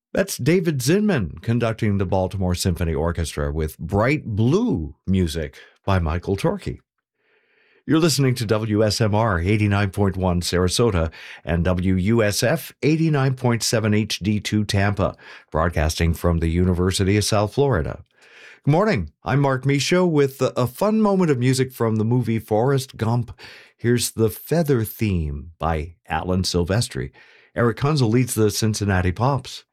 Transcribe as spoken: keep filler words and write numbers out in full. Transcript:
That's David Zinman conducting the Baltimore Symphony Orchestra with Bright Blue music by Michael Torke. You're listening to W S M R eighty-nine point one Sarasota and W U S F eighty-nine point seven H D two Tampa, broadcasting from the University of South Florida. Good morning. I'm Mark Michaud with a fun moment of music from the movie Forrest Gump. Here's the Feather Theme by Alan Silvestri. Eric Kunzel leads the Cincinnati Pops.